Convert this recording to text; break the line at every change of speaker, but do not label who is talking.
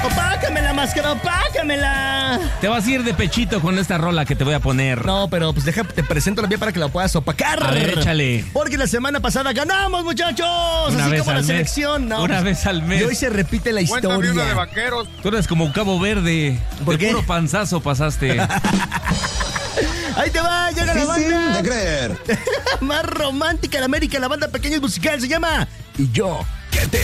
Opácamela, máscara, opácamela.
Te vas a ir de pechito con esta rola que te voy a poner.
No, pero pues te presento la mía para que la puedas opacar.
A ver, échale.
Porque la semana pasada ganamos, muchachos.
Una
así
vez
como
al
la
mes.
selección. No,
Una vez al mes.
Y hoy se repite la
Cuéntame una de
historia.
vaqueros.
Tú eres como Cabo Verde.
¿Por
de
qué?
puro panzazo pasaste.
Ahí te va, llega la banda.
de creer.
Más romántica de América, la banda Pequeños Musical se llama Y Yo, ¿Qué Te